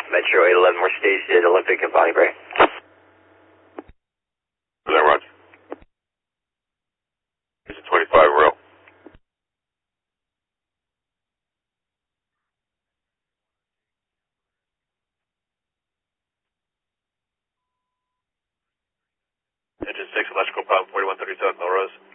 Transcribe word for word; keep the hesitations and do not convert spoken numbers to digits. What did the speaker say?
Metro eight eleven more stage at Olympic and Bonnie Bray. Is that Roger? It's a twenty-five real. Engine six, electrical problem, forty-one thirty-seven Melrose.